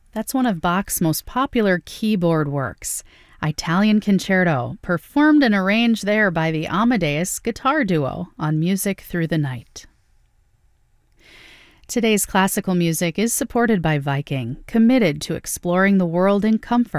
That's one of Bach's most popular keyboard works, Italian Concerto, performed and arranged there by the Amadeus Guitar Duo on Music Through the Night. Today's classical music is supported by Viking, committed to exploring the world in comfort.